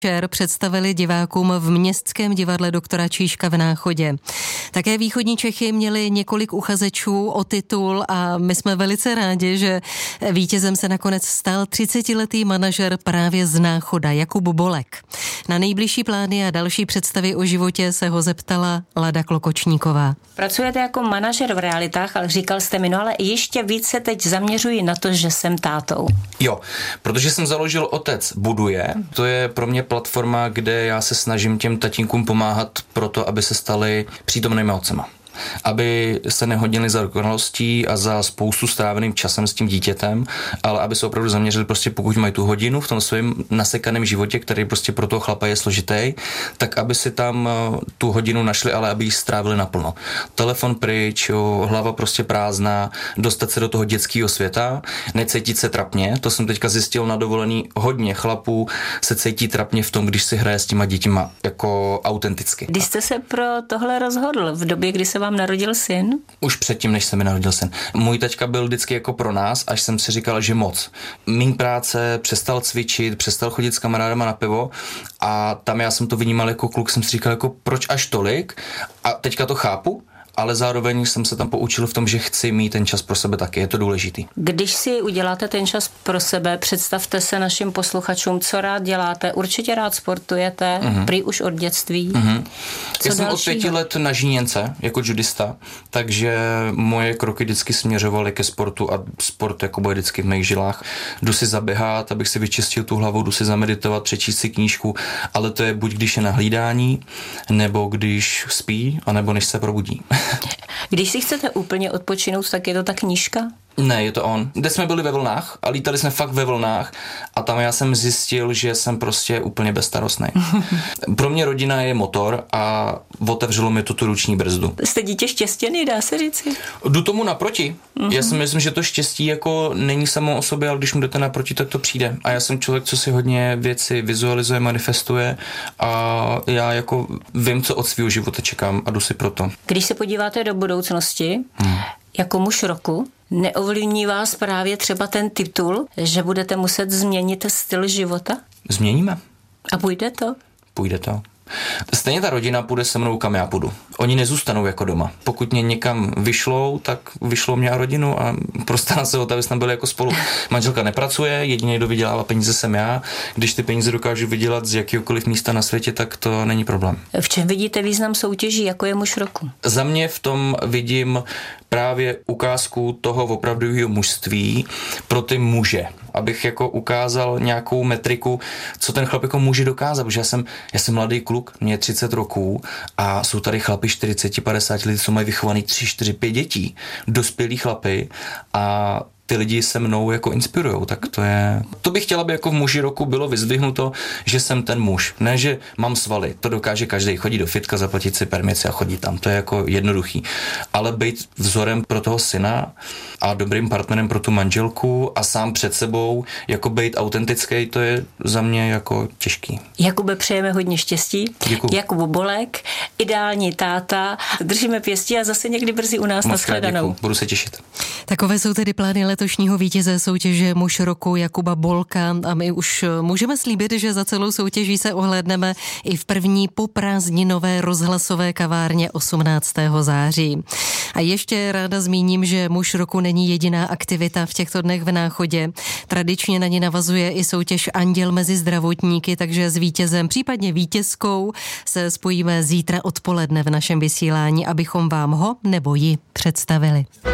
představili divákům v Městském divadle doktora Čížka v Náchodě. Také východní Čechy měli několik uchazečů o titul a my jsme velice rádi, že vítězem se nakonec stal 30letý manažer právě z Náchoda Jakub Bolek. Na nejbližší plány a další představy o životě se ho zeptala Lada Klokočníková. Pracujete jako manažer v realitách, ale říkal jste mi, no ale ještě více teď zaměřuji na to, že jsem tátou. Jo, protože jsem založil Otec buduje. To je pro mě platforma, kde já se snažím těm tatínkům pomáhat proto, aby se stali přítomnými otcema. Aby se nehodili za dokonalostí a za spoustu stráveným časem s tím dítětem, ale aby se opravdu zaměřili prostě, pokud mají tu hodinu v tom svém nasekaném životě, který prostě pro toho chlapa je složitý, tak aby si tam tu hodinu našli, ale aby ji strávili naplno. Telefon pryč, hlava prostě prázdná, dostat se do toho dětského světa, necítit se trapně. To jsem teďka zjistil na dovolený, hodně chlapů se cítí trapně v tom, když si hraje s těma dětima jako autenticky. Když jste se pro tohle rozhodl v době, kdy se vám narodil syn? Už předtím, než se mi narodil syn. Můj taťka byl vždycky jako pro nás, až jsem si říkal, že moc. Míň práce, přestal cvičit, přestal chodit s kamarádama na pivo a tam já jsem to vnímal jako kluk, jsem si říkal jako proč až tolik a teďka to chápu, ale zároveň jsem se tam poučil v tom, že chci mít ten čas pro sebe taky, je to důležitý. Když si uděláte ten čas pro sebe, představte se našim posluchačům, co rád děláte, určitě rád sportujete, prý už od dětství. Já jsem od 5 let na Žíněnce jako judista, takže moje kroky vždycky směřovaly ke sportu a sport jako bude vždycky v mých žilách. Jdu si zaběhat, abych si vyčistil tu hlavu, jdu si zameditovat, přečíst si knížku, ale to je buď když je na hlídání, nebo když spí, anebo než se probudí. Když si chcete úplně odpočinout, tak je to ta knížka? Ne, je to on. Kde jsme byli ve vlnách a lítali jsme fakt ve vlnách a tam já jsem zjistil, že jsem prostě úplně bezstarostný. Pro mě rodina je motor a otevřelo mi tu ruční brzdu. Jste dítě štěstěný, dá se říci? Jdu tomu naproti. Já si myslím, že to štěstí jako není samo o sobě, ale když mu jdete naproti, tak to přijde. A já jsem člověk, co si hodně věci vizualizuje, manifestuje a já jako vím, co od svého života čekám a jdu si proto. Když se podíváte do budoucnosti, jako muž roku, neovlivní vás právě třeba ten titul, že budete muset změnit styl života? Změníme. A půjde to? Půjde to. Stejně ta rodina půjde se mnou, kam já půjdu. Oni nezůstanou jako doma. Pokud mě někam vyšlou, tak vyšlou mě a rodinu a prostě se o to, aby jsme byli jako spolu. Manželka nepracuje, jediný, kdo vydělává peníze, jsem já. Když ty peníze dokážu vydělat z jakéhokoliv místa na světě, tak to není problém. V čem vidíte význam soutěží, jako je muž roku? Za mě v tom vidím právě ukázku toho opravdového mužství pro ty muže. Abych jako ukázal nějakou metriku, co ten chlap jako může dokázat, protože já jsem mladý kluk, mě je 30 roků a jsou tady chlapi 40, 50 lidí, co mají vychovaný 3, 4, 5 dětí, dospělí chlapi a ty lidi se mnou jako inspirujou, tak to bych chtěla, aby jako v muži roku bylo vyzdvihnuto, že jsem ten muž, ne, že mám svaly, to dokáže každý, chodí do fitka, zaplatit si permici a chodí tam, to je jako jednoduchý, ale být vzorem pro toho syna a dobrým partnerem pro tu manželku a sám před sebou, jako být autentický, to je za mě jako těžký. Jakube, přejeme hodně štěstí. Děkuju. Jakub Bolek, ideální táta, držíme pěstí a zase někdy brzy u nás. Nashledanou. Budu se těšit. Takové jsou tedy plány letošního vítěze soutěže Muž roku Jakuba Bolka a my už můžeme slíbit, že za celou soutěží se ohlédneme i v první poprázdninové rozhlasové kavárně 18. září. A ještě ráda zmíním, že Muž roku není jediná aktivita v těchto dnech v Náchodě. Tradičně na ní navazuje i soutěž Anděl mezi zdravotníky, takže s vítězem, případně vítězkou se spojíme zítra odpoledne v našem vysílání, abychom vám ho nebo ji představili.